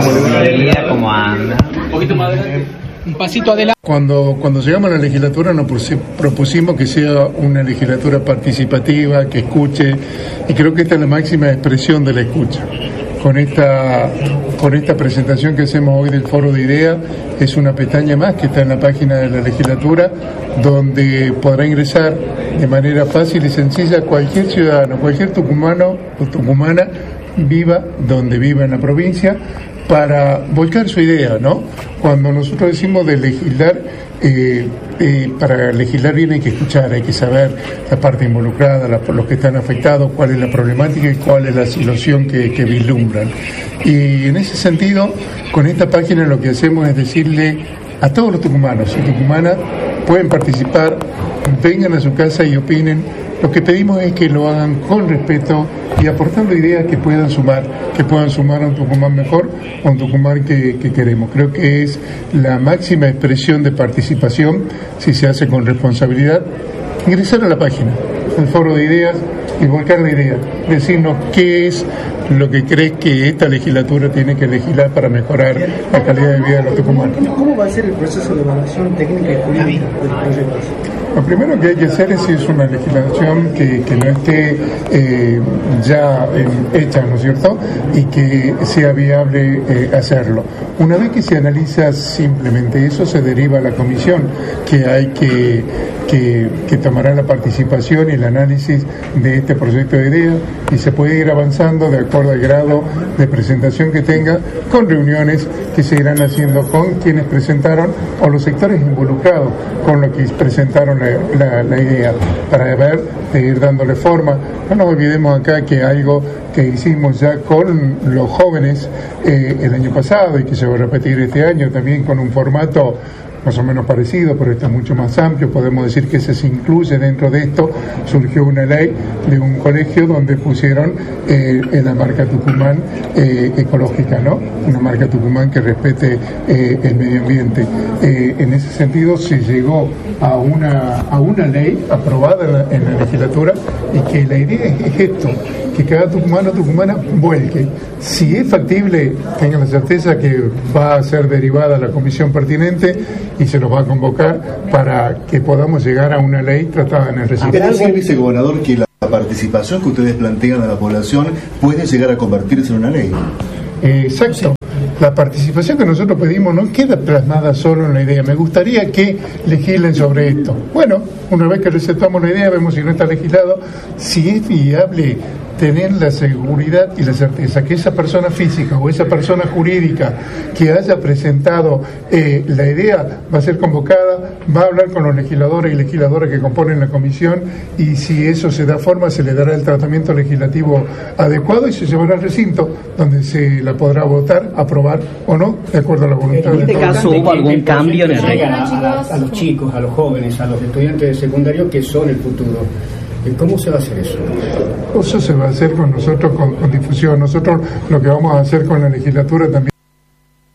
Querida, ¿cómo anda? Un poquito más adelante. Un pasito adelante. Cuando llegamos a la legislatura nos propusimos que sea una legislatura participativa, que escuche, y creo que esta es la máxima expresión de la escucha. Con esta presentación que hacemos hoy del Foro de Ideas, es una pestaña más que está en la página de la legislatura, donde podrá ingresar de manera fácil y sencilla cualquier ciudadano, cualquier tucumano o tucumana, viva donde viva en la provincia, para volcar su idea, ¿no? Cuando nosotros decimos de legislar, para legislar bien hay que escuchar, hay que saber la parte involucrada, los que están afectados, cuál es la problemática y cuál es la situación que vislumbran. Y en ese sentido, con esta página lo que hacemos es decirle a todos los tucumanos y tucumanas, pueden participar, vengan a su casa y opinen. Lo que pedimos es que lo hagan con respeto y aportando ideas que puedan sumar a un Tucumán mejor, a un Tucumán que queremos. Creo que es la máxima expresión de participación, si se hace con responsabilidad, ingresar a la página, el Foro de Ideas, y volcar la idea, decirnos qué es lo que crees que esta legislatura tiene que legislar para mejorar la calidad de vida de los tucumanos. ¿Cómo va a ser el proceso de evaluación técnica y jurídica de los proyectos? Lo primero que hay que hacer es una legislación que no esté ya hecha, ¿no es cierto? Y que sea viable hacerlo. Una vez que se analiza simplemente eso, se deriva a la comisión que hay que tomará la participación y el análisis de este proyecto de idea, y se puede ir avanzando de acuerdo al grado de presentación que tenga, con reuniones que se irán haciendo con quienes presentaron o los sectores involucrados con los que presentaron la idea, para ver, de ir dándole forma. No nos olvidemos acá que algo que hicimos ya con los jóvenes el año pasado y que se va a repetir este año también con un formato más o menos parecido, pero está mucho más amplio. Podemos decir que se incluye dentro de esto. Surgió una ley de un colegio donde pusieron la marca Tucumán ecológica, ¿no? Una marca Tucumán que respete el medio ambiente. En ese sentido se llegó a una ley aprobada en la legislatura, y que la idea es esto, que cada tucumano o tucumana vuelque. Si es factible, tengan la certeza que va a ser derivada a la comisión pertinente y se los va a convocar para que podamos llegar a una ley tratada en el recinto. ¿Cree decir, vicegobernador, que la participación que ustedes plantean a la población puede llegar a convertirse en una ley? Exacto. La participación que nosotros pedimos no queda plasmada solo en la idea. Me gustaría que legislen sobre esto. Bueno, una vez que recetamos la idea, vemos si no está legislado, si es viable tener la seguridad y la certeza que esa persona física o esa persona jurídica que haya presentado la idea va a ser convocada, va a hablar con los legisladores y legisladoras que componen la comisión, y si eso se da forma, se le dará el tratamiento legislativo adecuado y se llevará al recinto, donde se la podrá votar, aprobar o no, de acuerdo a la voluntad de todos. ¿En este caso hubo algún cambio en el reglamento? A los chicos, a los jóvenes, a los estudiantes de secundario, que son el futuro. ¿Cómo se va a hacer eso? Eso se va a hacer con nosotros, con difusión. Nosotros lo que vamos a hacer con la legislatura también